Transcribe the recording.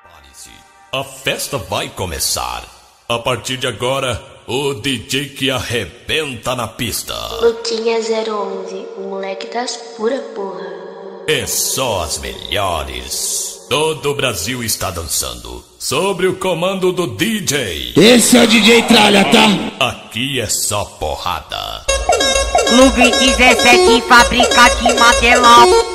A festa vai começar. A partir de agora, o DJ que arrebenta na pista. Luquinha 011, o moleque das pura porra. É só as melhores. Todo o Brasil está dançando sobre o comando do DJ. Esse é o DJ Tralha, tá? Aqui é só porrada. Clube 17, fábrica de material.